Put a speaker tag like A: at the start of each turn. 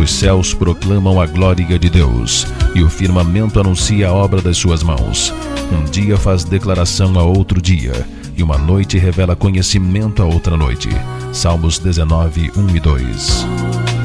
A: Os céus proclamam a glória de Deus, e o firmamento anuncia a obra das suas mãos. Um dia faz declaração a outro dia, e uma noite revela conhecimento a outra noite. Salmos 19, 1 e 2.